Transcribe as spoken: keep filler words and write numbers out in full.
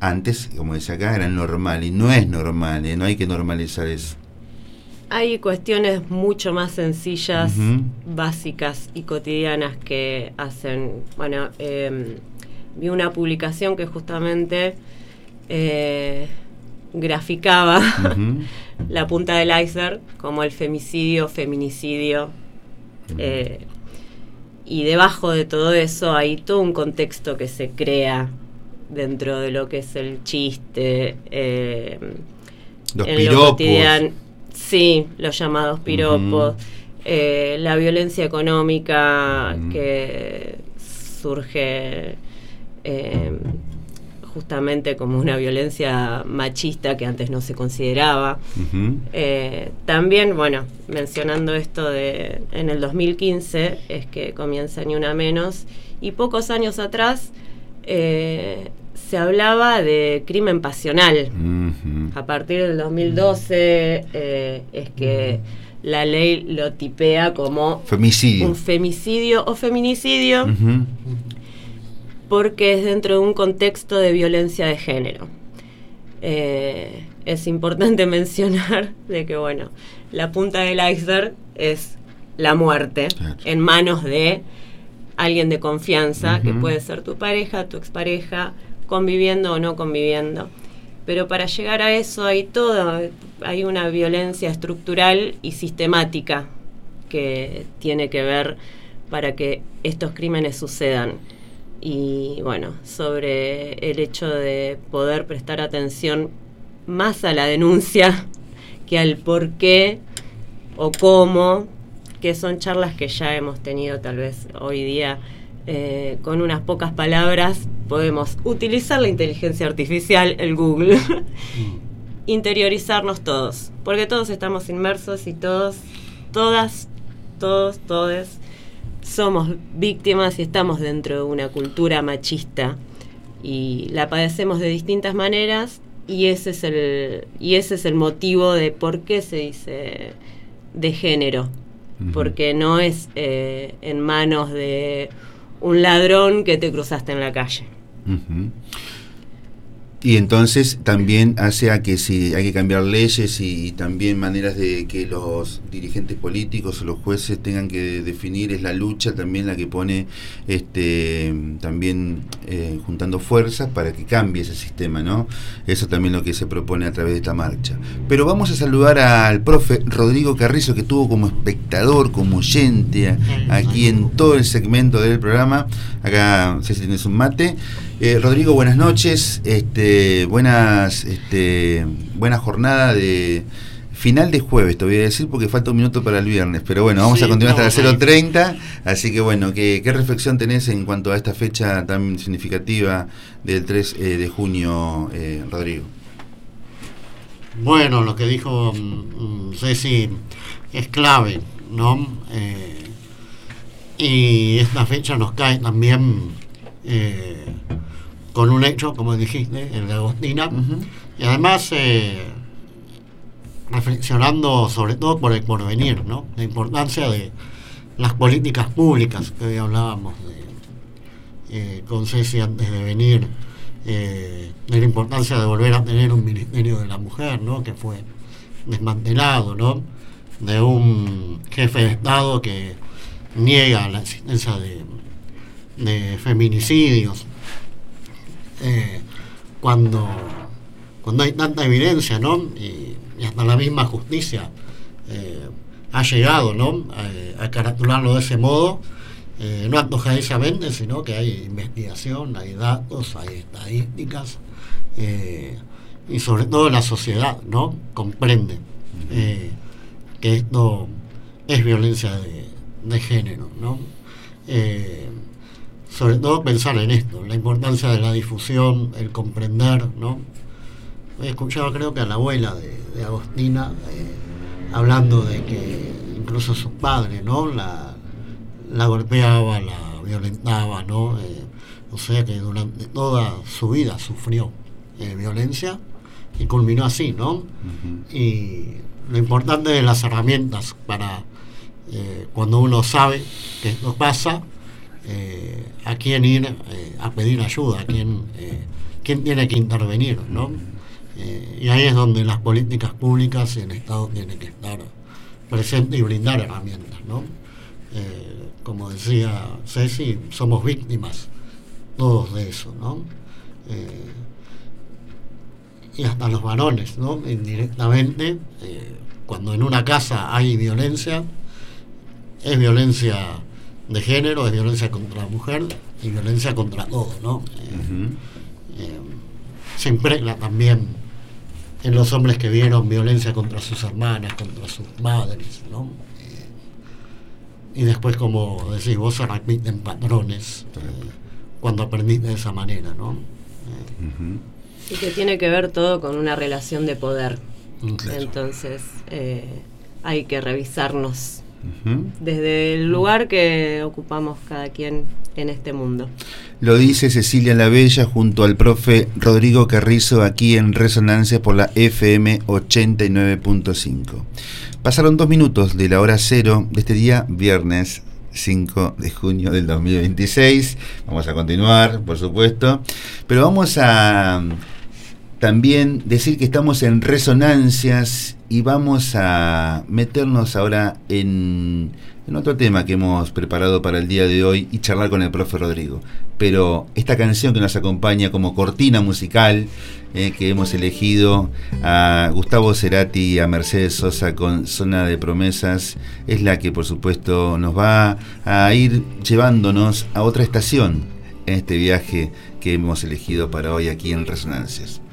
antes, como decía acá, era normal, y no es normal, ¿eh? No hay que normalizar eso. Hay cuestiones mucho más sencillas, uh-huh. básicas y cotidianas que hacen... Bueno, eh, vi una publicación que justamente eh, graficaba uh-huh. la punta del iceberg, como el femicidio, feminicidio, uh-huh. eh, y debajo de todo eso hay todo un contexto que se crea dentro de lo que es el chiste, eh, los en piropos. Lo cotidiano, sí, los llamados piropos, uh-huh. eh, la violencia económica uh-huh. que surge eh, justamente como una violencia machista que antes no se consideraba. Uh-huh. Eh, también, bueno, mencionando esto de en el dos mil quince es que comienza Ni Una Menos, y pocos años atrás eh, se hablaba de crimen pasional. Uh-huh. A partir del dos mil doce eh, es que uh-huh. la ley lo tipea como femicidio. Un femicidio o feminicidio, uh-huh. porque es dentro de un contexto de violencia de género. Eh, es importante mencionar de que, bueno, la punta del iceberg es la muerte, claro. en manos de alguien de confianza, uh-huh. que puede ser tu pareja, tu expareja, conviviendo o no conviviendo. Pero para llegar a eso hay toda, hay una violencia estructural y sistemática que tiene que ver para que estos crímenes sucedan. Y bueno, sobre el hecho de poder prestar atención más a la denuncia que al por qué o cómo, que son charlas que ya hemos tenido tal vez hoy día. Eh, con unas pocas palabras podemos utilizar la inteligencia artificial, el Google, interiorizarnos todos, porque todos estamos inmersos y todos, todas, todos, todes somos víctimas y estamos dentro de una cultura machista y la padecemos de distintas maneras, y ese es el y ese es el motivo de por qué se dice de género, uh-huh. porque no es eh, en manos de un ladrón que te cruzaste en la calle. Uh-huh. Y entonces también hace a que si hay que cambiar leyes y, y también maneras de que los dirigentes políticos o los jueces tengan que definir, es la lucha también la que pone este también eh, juntando fuerzas para que cambie ese sistema, ¿no? Eso también lo que se propone a través de esta marcha. Pero vamos a saludar al profe Rodrigo Carrizo, que estuvo como espectador, como oyente a, aquí en todo el segmento del programa. Acá no sé si tienes un mate. Eh, Rodrigo, buenas noches, este, buenas, este, buena jornada de final de jueves, te voy a decir porque falta un minuto para el viernes, pero bueno, vamos sí, a continuar no, hasta las cero treinta, así que bueno, ¿qué, qué reflexión tenés en cuanto a esta fecha tan significativa del tres eh, de junio, eh, Rodrigo? Bueno, lo que dijo um, Ceci es clave, ¿no? Eh, y esta fecha nos cae también eh, con un hecho, como dijiste, el de Agostina, uh-huh. y además eh, reflexionando sobre todo por el porvenir, ¿no? La importancia de las políticas públicas que hoy hablábamos de, eh, con Ceci antes de venir, eh, de la importancia de volver a tener un Ministerio de la Mujer, ¿no? Que fue desmantelado, ¿no? De un jefe de Estado que niega la existencia de, de feminicidios, eh, cuando cuando hay tanta evidencia, ¿no? Y, y hasta la misma justicia eh, ha llegado, ¿no? A, a caratularlo de ese modo, eh, no antojadizamente, sino que hay investigación, hay datos, hay estadísticas, eh, y sobre todo la sociedad, ¿no? Comprende eh, que esto es violencia de, de género, ¿no? Eh, sobre todo pensar en esto, la importancia de la difusión, el comprender, ¿no? He escuchado, creo que a la abuela de, de Agostina, eh, hablando de que incluso su padre, ¿no? La, la golpeaba, la violentaba, ¿no? Eh, o sea que durante toda su vida sufrió eh, violencia y culminó así, ¿no? Uh-huh. Y lo importante de las herramientas para eh, cuando uno sabe que esto pasa, eh, a quién ir eh, a pedir ayuda, a quién eh, quién tiene que intervenir, ¿no? Eh, y ahí es donde las políticas públicas y el Estado tienen que estar presentes y brindar herramientas, ¿no? Eh, como decía Ceci, somos víctimas todos de eso, ¿no? Eh, y hasta los varones, ¿no? Indirectamente, eh, cuando en una casa hay violencia, es violencia de género, es violencia contra la mujer y violencia contra todo, ¿no? Eh, uh-huh. eh, se impregna también en los hombres que vieron violencia contra sus hermanas, contra sus madres, ¿no? Eh, y después, como decís vos, se repiten patrones eh, cuando aprendís de esa manera, ¿no? Eh, uh-huh. Y que tiene que ver todo con una relación de poder. Claro. Entonces, eh, hay que revisarnos uh-huh. desde el lugar que ocupamos cada quien en este mundo. Lo dice Cecilia Labella junto al profe Rodrigo Carrizo aquí en Resonancia por la F M ochenta y nueve punto cinco. Pasaron dos minutos de la hora cero de este día, viernes cinco de junio del dos mil veintiséis. Vamos a continuar, por supuesto, pero vamos a también decir que estamos en Resonancias y vamos a meternos ahora en, en otro tema que hemos preparado para el día de hoy y charlar con el profe Rodrigo. Pero esta canción que nos acompaña como cortina musical, eh, que hemos elegido a Gustavo Cerati y a Mercedes Sosa con Zona de Promesas, es la que por supuesto nos va a ir llevándonos a otra estación en este viaje que hemos elegido para hoy aquí en Resonancias.